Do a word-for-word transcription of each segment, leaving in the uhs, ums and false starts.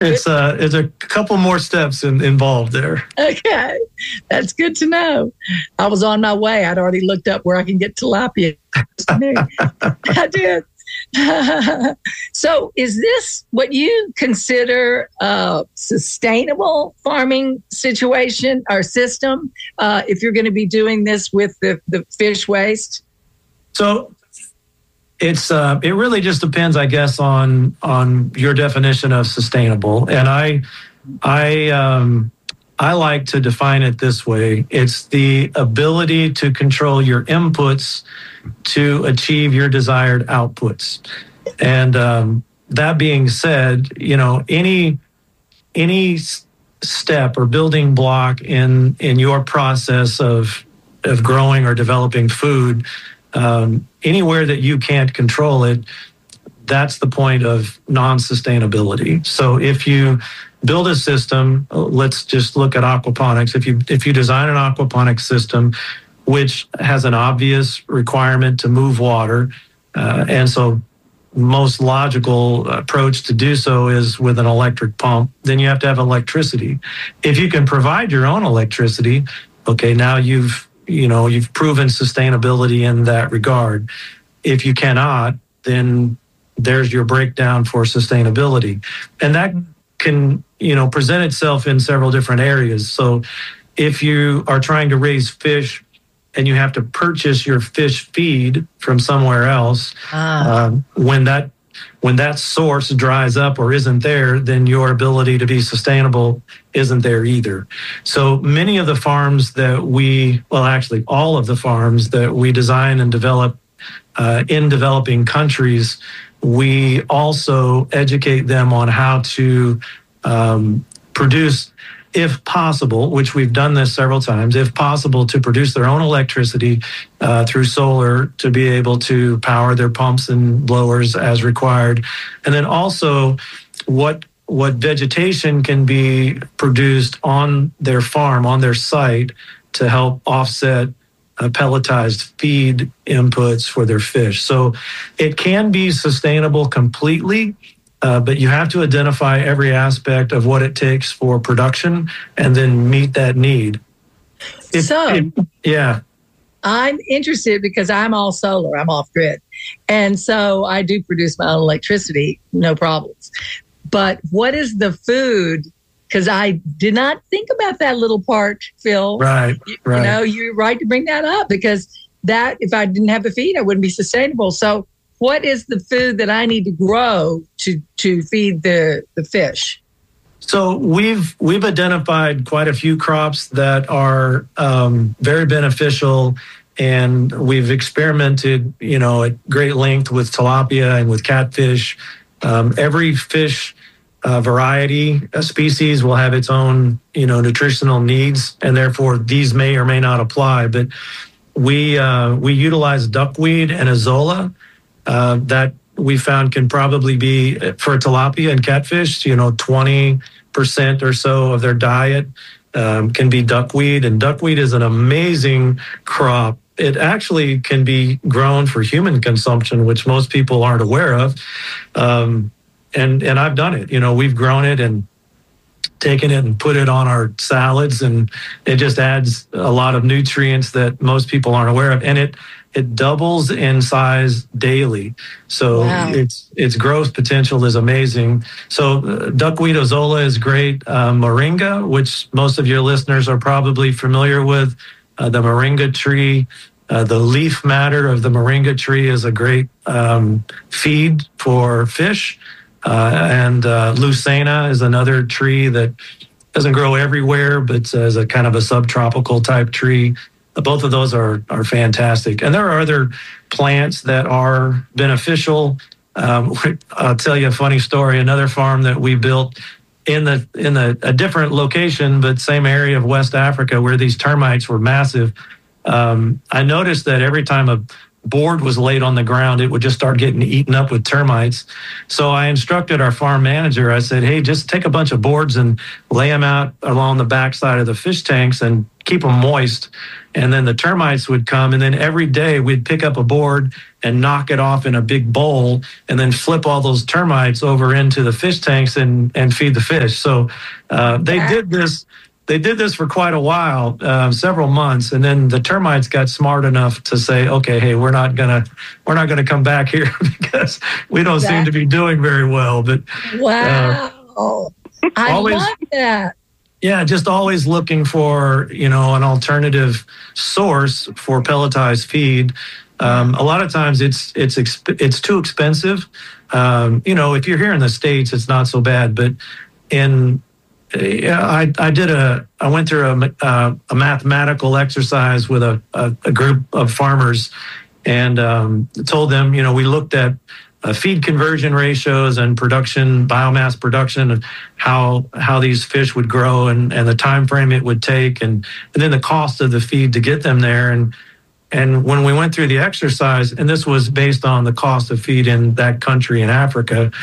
It's a, it's a couple more steps in, involved there. Okay, that's good to know. I was on my way. I'd already looked up where I can get tilapia. I did. So is this what you consider a sustainable farming situation or system uh, if you're going to be doing this with the, the fish waste? So it's uh, it really just depends, I guess, on on your definition of sustainable. And I I um, I like to define it this way. It's the ability to control your inputs to achieve your desired outputs. And um, that being said, you know, any any step or building block in in your process of of growing or developing food, um, anywhere that you can't control it, that's the point of non-sustainability. So if you build a system, let's just look at aquaponics. If you if you design an aquaponics system which has an obvious requirement to move water, uh, and so most logical approach to do so is with an electric pump, then you have to have electricity. If you can provide your own electricity, okay, now you've you know you've proven sustainability in that regard. If you cannot, then there's your breakdown for sustainability, and that can you know present itself in several different areas. So if you are trying to raise fish and you have to purchase your fish feed from somewhere else, ah. um, when that when that source dries up or isn't there, then your ability to be sustainable isn't there either. So many of the farms that we, well, actually all of the farms that we design and develop uh, in developing countries, we also educate them on how to um, produce, if possible, which we've done this several times, if possible, to produce their own electricity uh, through solar to be able to power their pumps and blowers as required. And then also what what vegetation can be produced on their farm, on their site, to help offset uh, pelletized feed inputs for their fish. So it can be sustainable completely, Uh, but you have to identify every aspect of what it takes for production and then meet that need. If, so, if, yeah. I'm interested because I'm all solar, I'm off grid. And so I do produce my own electricity, no problems. But what is the food? Because I did not think about that little part, Phil. Right, you, right. You know, you're right to bring that up because that, if I didn't have the feed, I wouldn't be sustainable. So what is the food that I need to grow to, to feed the, the fish? So we've we've identified quite a few crops that are um, very beneficial, and we've experimented, you know, at great length with tilapia and with catfish. Um, every fish uh, variety, a species, will have its own, you know, nutritional needs, and therefore these may or may not apply. But we uh, we utilize duckweed and azolla. Uh, that we found can probably be, for tilapia and catfish, you know, twenty percent or so of their diet um, can be duckweed. And duckweed is an amazing crop. It actually can be grown for human consumption, which most people aren't aware of. Um, and, and I've done it. You know, we've grown it and taken it and put it on our salads, and it just adds a lot of nutrients that most people aren't aware of. And it It doubles in size daily. So wow. its its growth potential is amazing. So uh, duckweed azolla is great. Uh, moringa, which most of your listeners are probably familiar with, uh, the moringa tree, uh, the leaf matter of the moringa tree is a great um, feed for fish. Uh, and uh, lucena is another tree that doesn't grow everywhere, but is a kind of a subtropical type tree. Both of those are are fantastic. And there are other plants that are beneficial. Um, I'll tell you a funny story. Another farm that we built in the in the, a different location, but same area of West Africa, where these termites were massive. Um, I noticed that every time a board was laid on the ground, it would just start getting eaten up with termites. So I instructed our farm manager. I said, hey, just take a bunch of boards and lay them out along the backside of the fish tanks and keep them moist. And then the termites would come, and then every day we'd pick up a board and knock it off in a big bowl and then flip all those termites over into the fish tanks and, and feed the fish. So uh, they did this. They did this for quite a while, uh, several months, and then the termites got smart enough to say, "Okay, hey, we're not gonna, we're not gonna come back here because we don't seem to be doing very well." But wow, uh, I always, love that. Yeah, just always looking for, you know, an alternative source for pelletized feed. Um, a lot of times it's it's exp- it's too expensive. Um, you know, if you're here in the States, it's not so bad, but in Yeah, I, I did a, I went through a, uh, a mathematical exercise with a, a, a group of farmers and um, told them, you know, we looked at uh, feed conversion ratios and production, biomass production, and how how these fish would grow and, and the time frame it would take and, and then the cost of the feed to get them there. And and when we went through the exercise, and this was based on the cost of feed in that country in Africa,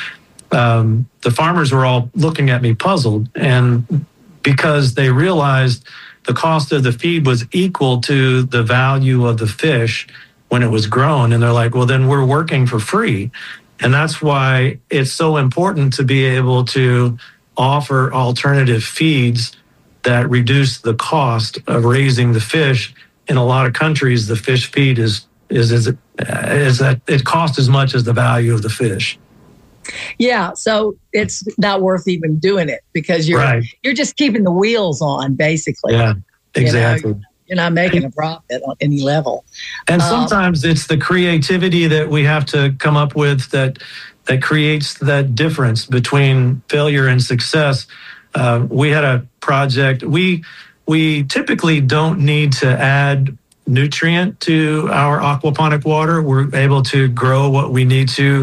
Um, the farmers were all looking at me puzzled, and because they realized the cost of the feed was equal to the value of the fish when it was grown. And they're like, well, then we're working for free. And that's why it's so important to be able to offer alternative feeds that reduce the cost of raising the fish. In a lot of countries, the fish feed is, is, is, is that it costs as much as the value of the fish. Yeah, so it's not worth even doing it because you're right. you're just keeping the wheels on, basically. Yeah, exactly. You know, you're not making a profit on any level. And um, sometimes it's the creativity that we have to come up with that that creates that difference between failure and success. Uh, we had a project. We we typically don't need to add nutrient to our aquaponic water. We're able to grow what we need to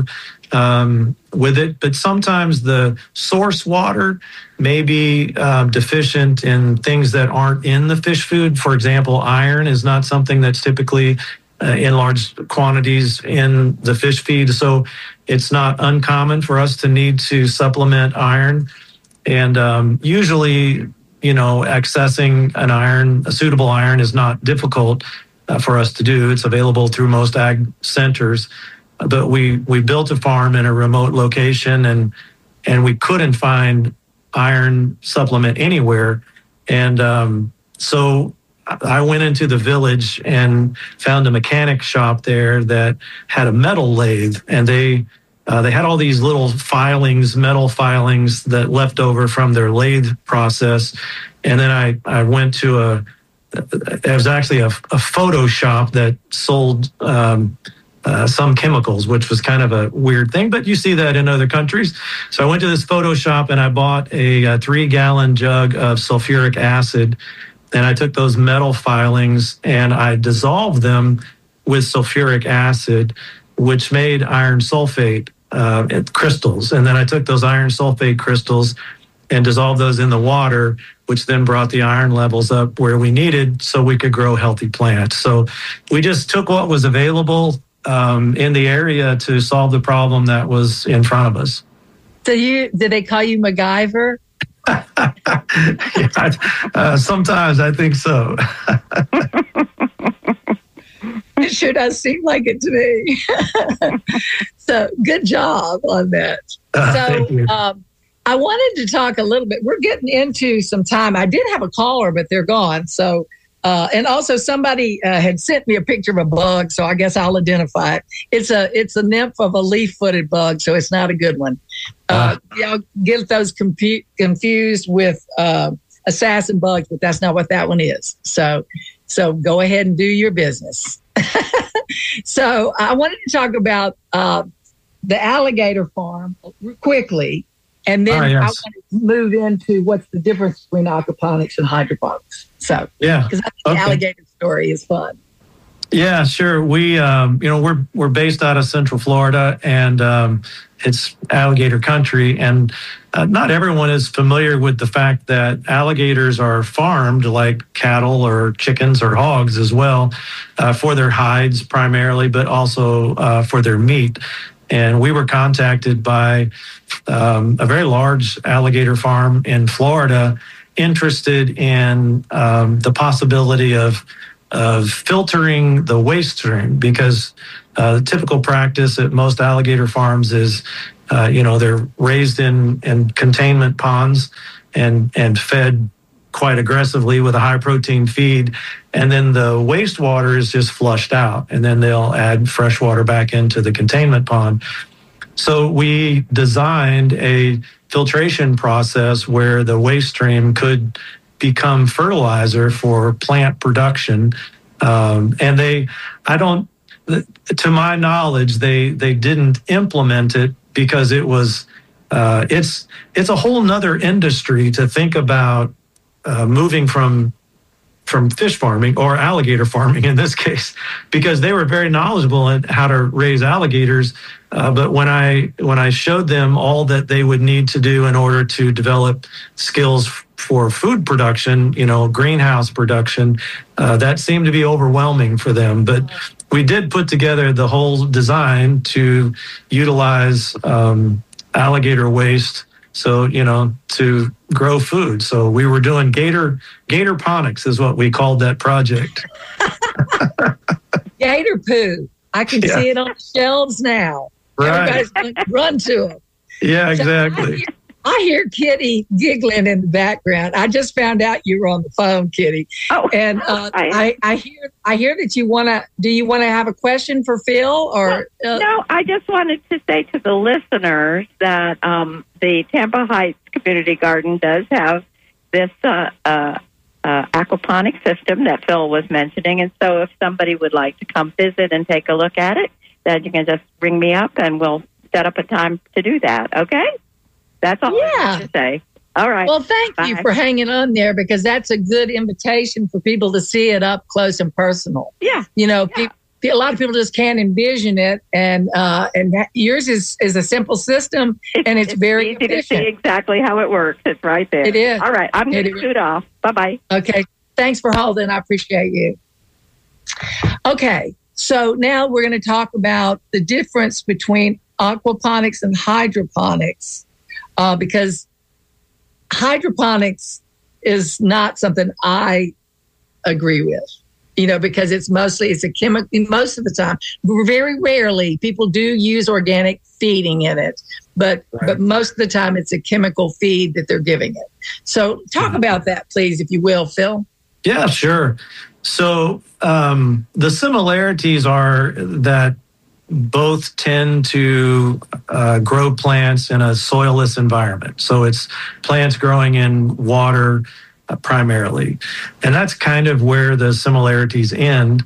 um, with it. But sometimes the source water may be uh, deficient in things that aren't in the fish food. For example, iron is not something that's typically uh, in large quantities in the fish feed. So it's not uncommon for us to need to supplement iron. And um, usually, you know, accessing an iron, a suitable iron is not difficult uh, for us to do. It's available through most ag centers. But we, we built a farm in a remote location and and we couldn't find iron supplement anywhere. And um, so I went into the village and found a mechanic shop there that had a metal lathe, and they uh, they had all these little filings, metal filings that left over from their lathe process. And then I, I went to a, it was actually a, a photo shop that sold um, uh, some chemicals, which was kind of a weird thing, but you see that in other countries. So I went to this photo shop and I bought a, a three gallon jug of sulfuric acid. And I took those metal filings and I dissolved them with sulfuric acid, which made iron sulfate uh, crystals. And then I took those iron sulfate crystals and dissolved those in the water, which then brought the iron levels up where we needed so we could grow healthy plants. So we just took what was available um, in the area to solve the problem that was in front of us. So you, did they call you MacGyver? yeah, uh, sometimes I think so. It sure does seem like it to me. So good job on that. Uh, so um, I wanted to talk a little bit. We're getting into some time. I did have a caller, but they're gone. So, uh, and also somebody uh, had sent me a picture of a bug, so I guess I'll identify it. It's a it's a nymph of a leaf-footed bug, so it's not a good one. Uh, uh, y'all get those compu- confused with uh, assassin bugs, but that's not what that one is. So, so go ahead and do your business. So I wanted to talk about uh, the alligator farm quickly, and then oh, yes. I want to move into what's the difference between aquaponics and hydroponics. So, yeah, because I think okay. the alligator story is fun. Yeah, sure. We, um, you know, we're we're based out of Central Florida, and um, it's alligator country. And uh, not everyone is familiar with the fact that alligators are farmed like cattle or chickens or hogs as well, uh, for their hides primarily, but also uh, for their meat. And we were contacted by um, a very large alligator farm in Florida, interested in um, the possibility of of filtering the waste stream, because uh, the typical practice at most alligator farms is, uh, you know, they're raised in, in containment ponds and, and fed quite aggressively with a high protein feed. And then the wastewater is just flushed out, and then they'll add fresh water back into the containment pond. So we designed a filtration process where the waste stream could become fertilizer for plant production. Um, and they, I don't, to my knowledge, they, they didn't implement it because it was, uh, it's, it's a whole nother industry to think about uh, moving from from fish farming or alligator farming in this case, because they were very knowledgeable in how to raise alligators. Uh, but when I when I showed them all that they would need to do in order to develop skills f- for food production, you know, greenhouse production, uh, that seemed to be overwhelming for them. But we did put together the whole design to utilize um, alligator waste. So, you know, to grow food. So we were doing gator gatorponics is what we called that project. Gator poo. I can yeah. see it on the shelves now. Right. Everybody's going to run to them. Yeah, exactly. So I, hear, I hear Kitty giggling in the background. I just found out you were on the phone, Kitty. Oh, and uh, I, I hear I hear that you want to. Do you want to have a question for Phil or? No, uh, no, I just wanted to say to the listeners that um, the Tampa Heights Community Garden does have this uh, uh, uh, aquaponic system that Phil was mentioning, and so if somebody would like to come visit and take a look at it, then you can just ring me up and we'll set up a time to do that. Okay, that's all yeah. I have to say. All right. Well, thank Bye. you for hanging on there, because that's a good invitation for people to see it up close and personal. Yeah. You know, yeah. pe- a lot of people just can't envision it, and uh, and that, yours is, is a simple system, it's, and it's, it's very easy efficient. to see exactly how it works. It's right there. It is. All right. I'm going to shoot off. Bye-bye. Okay. Thanks for holding. I appreciate you. Okay. So now we're going to talk about the difference between aquaponics and hydroponics, uh, because hydroponics is not something I agree with, you know, because it's mostly, it's a chemical, most of the time, very rarely people do use organic feeding in it, but, right. but most of the time it's a chemical feed that they're giving it. So talk mm-hmm. about that, please, if you will, Phil. Yeah, sure. So um, the similarities are that both tend to uh, grow plants in a soilless environment. So it's plants growing in water uh, primarily. And that's kind of where the similarities end.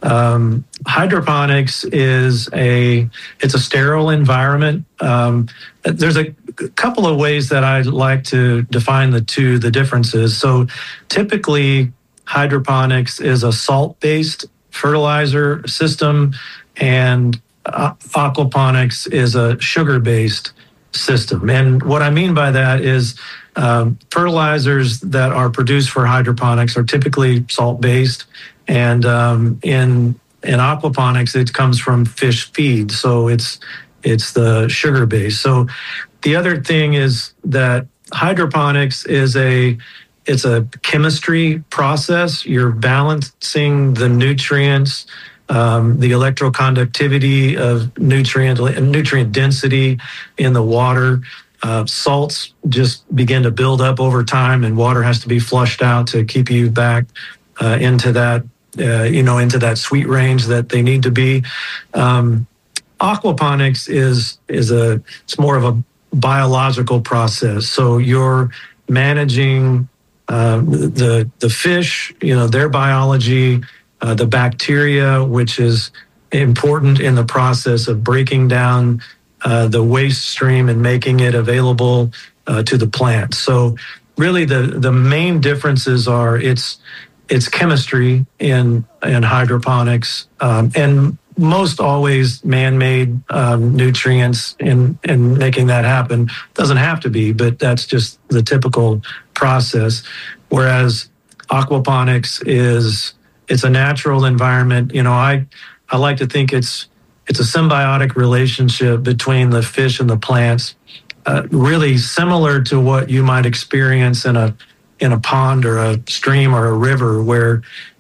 Um, hydroponics is a, it's a sterile environment. Um, there's a couple of ways that I like to define the two, the differences. So typically hydroponics is a salt-based fertilizer system, and Uh, aquaponics is a sugar-based system. And what I mean by that is um, fertilizers that are produced for hydroponics are typically salt-based. And um, in in aquaponics, it comes from fish feed. So it's it's the sugar-based. So the other thing is that hydroponics is a it's a chemistry process. You're balancing the nutrients, Um, the electroconductivity of nutrient nutrient density in the water. Uh, salts just begin to build up over time, and water has to be flushed out to keep you back uh, into that, uh, you know, into that sweet range that they need to be. Um, aquaponics is is a it's more of a biological process. So you're managing uh, the the fish, you know, their biology. Uh, the bacteria, which is important in the process of breaking down uh, the waste stream and making it available uh, to the plant. So really the, the main differences are it's it's chemistry in, in hydroponics um, and most always man-made um, nutrients in, in making that happen. Doesn't have to be, but that's just the typical process. Whereas aquaponics is It's a natural environment. You know, I I like to think it's it's a symbiotic relationship between the fish and the plants, uh, really similar to what you might experience in a in a pond or a stream or a river, where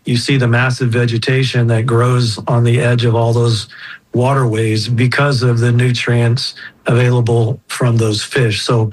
you see the massive vegetation that grows on the edge of all those waterways because of the nutrients available from those fish. So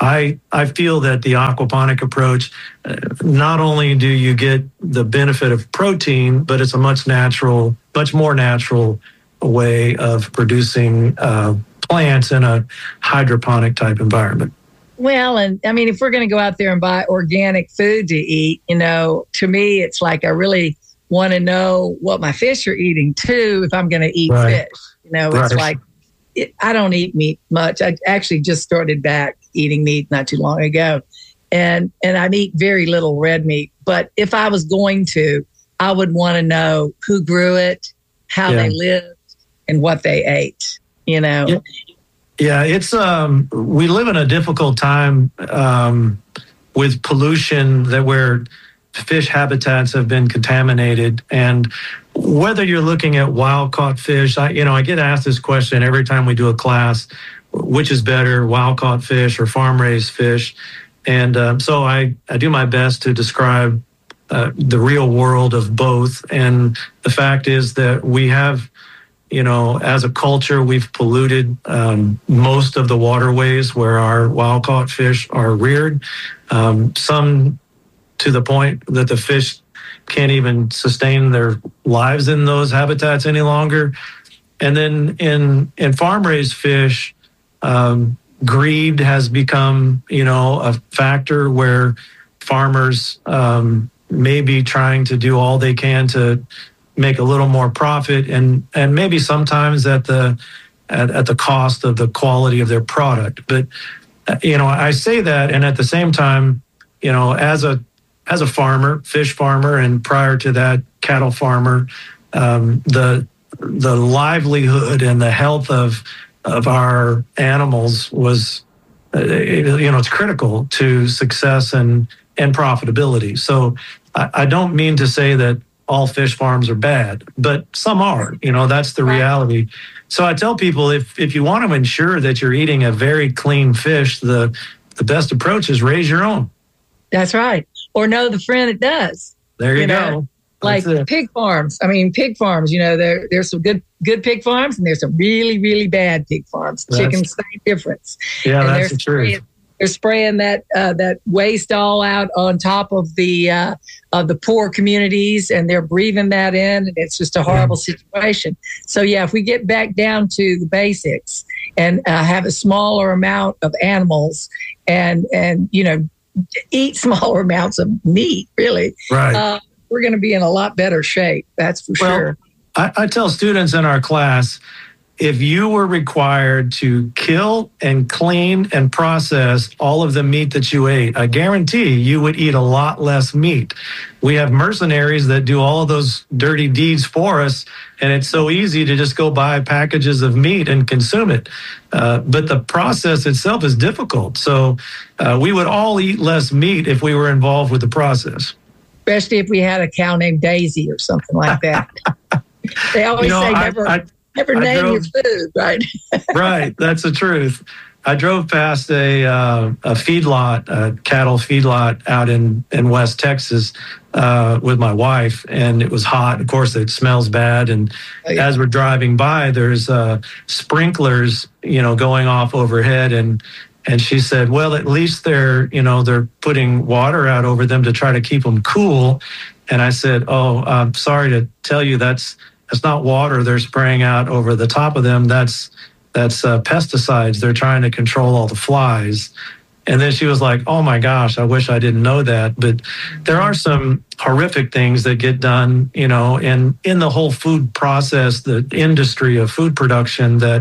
I I feel that the aquaponic approach, uh, not only do you get the benefit of protein, but it's a much natural, much more natural way of producing uh, plants in a hydroponic type environment. Well, and I mean, if we're going to go out there and buy organic food to eat, you know, to me, it's like I really want to know what my fish are eating too if I'm going to eat right. fish. You know, right. it's like it, I don't eat meat much. I actually just started back eating meat not too long ago, and and I eat very little red meat. But if I was going to, I would want to know who grew it, how yeah. they lived, and what they ate. You know. Yeah. Yeah, it's um. We live in a difficult time um, with pollution that where fish habitats have been contaminated, and whether you're looking at wild caught fish, I you know I get asked this question every time we do a class: which is better, wild caught fish or farm raised fish? And um, so I I do my best to describe uh, the real world of both. And the fact is that we have, you know, as a culture, we've polluted um, most of the waterways where our wild caught fish are reared. Um, some to the point that the fish can't even sustain their lives in those habitats any longer. And then in in farm raised fish, um, greed has become, you know, a factor where farmers um, may be trying to do all they can to make a little more profit, and and maybe sometimes at the at, at the cost of the quality of their product. But you know, I say that, and at the same time, you know, as a as a farmer, fish farmer, and prior to that, cattle farmer, um, the the livelihood and the health of of our animals was, uh, you know, it's critical to success and and profitability. So I, I don't mean to say that all fish farms are bad, but some are. You know, that's the reality. So I tell people, if if you want to ensure that you're eating a very clean fish, the the best approach is raise your own. That's right. Or know the friend that does. There you, you know? go. Like pig farms. I mean, pig farms, you know, there there's some good good pig farms and there's some really, really bad pig farms. That's, Chickens, same difference. Yeah, and that's the truth. They're spraying that uh, that waste all out on top of the uh, of the poor communities, and they're breathing that in, and it's just a horrible situation. So yeah, if we get back down to the basics and uh, have a smaller amount of animals, and and you know, eat smaller amounts of meat, really, right. Uh, we're going to be in a lot better shape. That's for well, sure. I, I tell students in our class, if you were required to kill and clean and process all of the meat that you ate, I guarantee you would eat a lot less meat. We have mercenaries that do all of those dirty deeds for us, and it's so easy to just go buy packages of meat and consume it. Uh, but the process itself is difficult. So uh, we would all eat less meat if we were involved with the process. Especially if we had a cow named Daisy or something like that. They always you know, say never... I, I, Never I name drove, your food, right? Right, that's the truth. I drove past a uh, a feedlot, a cattle feedlot out in, in West Texas uh, with my wife, and it was hot. Of course, it smells bad. And oh, yeah. as we're driving by, there's uh, sprinklers, you know, going off overhead, and and she said, "Well, at least they're, you know, they're putting water out over them to try to keep them cool." And I said, "Oh, I'm sorry to tell you that's." That's not water they're spraying out over the top of them. That's that's uh, pesticides. They're trying to control all the flies." And then she was like, "Oh my gosh, I wish I didn't know that." But there are some horrific things that get done, you know, in, in the whole food process, the industry of food production that,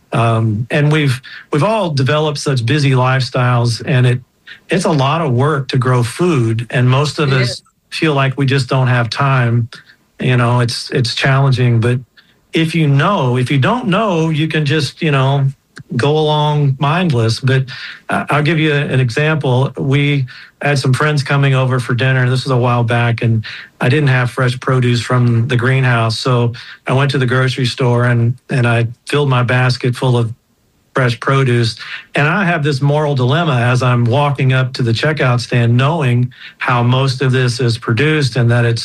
um, and we've we've all developed such busy lifestyles, and it it's a lot of work to grow food, and most of us feel like we just don't have time. You know, it's it's challenging, but if you know, if you don't know, you can just, you know, go along mindless. But uh, I'll give you an example. We had some friends coming over for dinner. This was a while back, and I didn't have fresh produce from the greenhouse. So I went to the grocery store and, and I filled my basket full of fresh produce. And I have this moral dilemma as I'm walking up to the checkout stand, knowing how most of this is produced and that it's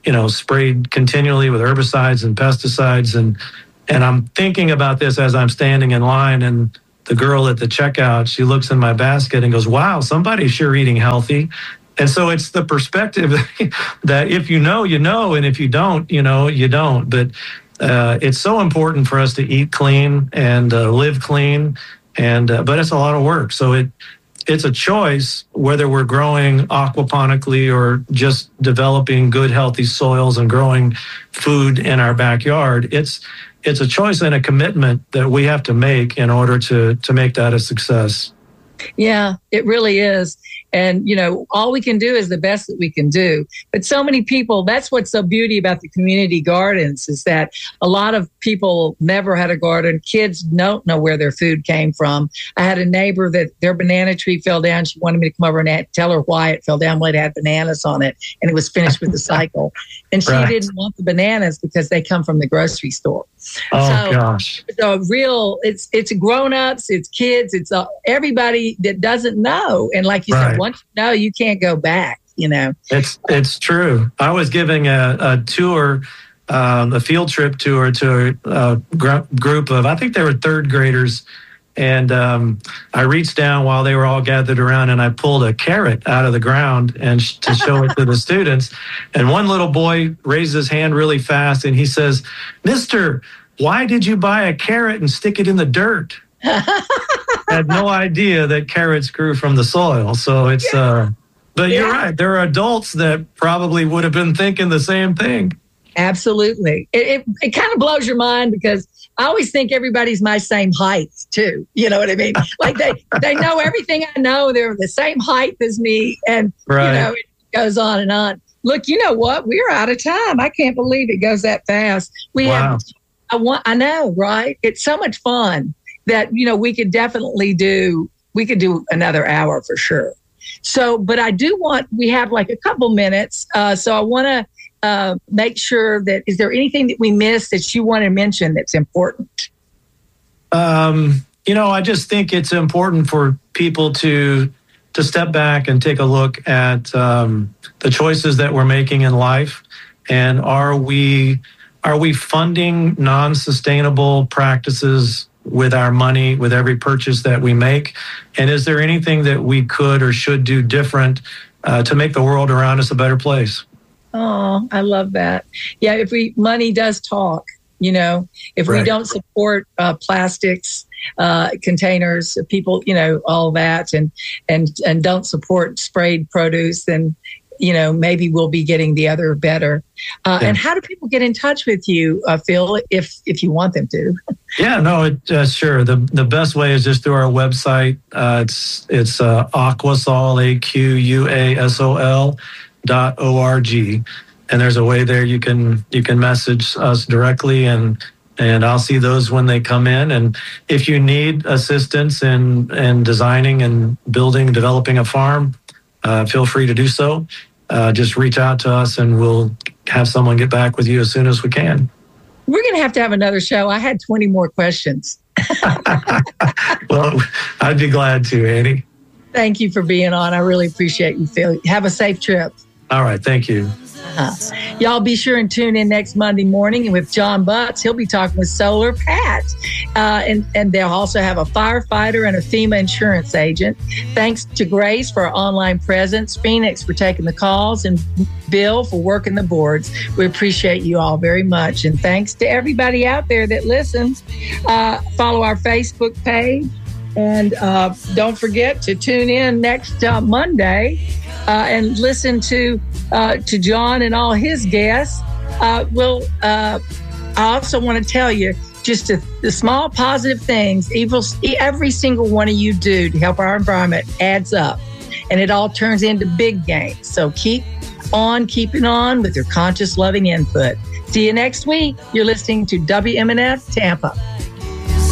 you know, sprayed continually with herbicides and pesticides. And, and I'm thinking about this as I'm standing in line, and the girl at the checkout, she looks in my basket and goes, wow, somebody's sure eating healthy. And so it's the perspective that if you know, you know, and if you don't, you know, you don't. But uh, it's so important for us to eat clean and uh, live clean, and uh, but it's a lot of work. So it it's a choice whether we're growing aquaponically or just developing good, healthy soils and growing food in our backyard. It's it's a choice and a commitment that we have to make in order to to make that a success. Yeah, it really is. And, you know, all we can do is the best that we can do. But so many people, that's what's so beauty about the community gardens, is that a lot of people never had a garden. Kids don't know where their food came from. I had a neighbor that their banana tree fell down. She wanted me to come over and tell her why it fell down. Well, it had bananas on it, and it was finished with the cycle. And she right. didn't want the bananas because they come from the grocery store. Oh, so, gosh. So real, it's it's grown-ups, it's kids, it's uh, everybody that doesn't know. And like you right. said, once you know, you can't go back, you know. It's it's true. I was giving a, a tour, um, a field trip tour to a, a gr- group of, I think they were third graders. And um, I reached down while they were all gathered around, and I pulled a carrot out of the ground and sh- to show it to the students. And one little boy raised his hand really fast, and he says, "Mister, why did you buy a carrot and stick it in the dirt?" I had no idea that carrots grew from the soil. So it's, uh, but yeah. You're right. There are adults that probably would have been thinking the same thing. Absolutely. It, it, it kind of blows your mind, because I always think everybody's my same height too. You know what I mean? Like they, they know everything I know. They're the same height as me. And, right. you know, it goes on and on. Look, you know what? We're out of time. I can't believe it goes that fast. We wow. have, I want, I know, right? It's so much fun that, you know, we could definitely do, we could do another hour for sure. So, but I do want, we have like a couple minutes. Uh, so I want to, Uh, make sure that, is there anything that we missed that you want to mention that's important? Um, you know, I just think it's important for people to to step back and take a look at um, the choices that we're making in life, and are we are we funding non-sustainable practices with our money, with every purchase that we make, and is there anything that we could or should do different uh, to make the world around us a better place? Oh, I love that. Yeah, if we, money does talk, you know, if right. we don't support uh, plastics, uh, containers, people, you know, all that, and, and, and don't support sprayed produce, then, you know, maybe we'll be getting the other better. Uh, yeah. And how do people get in touch with you, uh, Phil, if, if you want them to? Yeah, no, it, uh, sure. The the best way is just through our website. Uh, it's, it's uh, Aquasol, A Q U A S O L, dot org, and there's a way there you can you can message us directly, and and I'll see those when they come in. And if you need assistance in in designing and building, developing a farm, uh, feel free to do so. Uh, just reach out to us, and we'll have someone get back with you as soon as we can. We're going to have to have another show. I had twenty more questions. Well, I'd be glad to, Annie. Thank you for being on. I really appreciate you, Phil. Have a safe trip. All right. Thank you. Uh-huh. Y'all be sure and tune in next Monday morning with John Butts. He'll be talking with Solar Pat. Uh, and, and they'll also have a firefighter and a FEMA insurance agent. Thanks to Grace for our online presence, Phoenix for taking the calls, and Bill for working the boards. We appreciate you all very much. And thanks to everybody out there that listens. Uh, follow our Facebook page. And uh, don't forget to tune in next uh, Monday uh, and listen to uh, to John and all his guests. Uh, well, uh, I also want to tell you just a, the small positive things evil, every single one of you do to help our environment adds up, and it all turns into big gains. So keep on keeping on with your conscious, loving input. See you next week. You're listening to W M N F Tampa.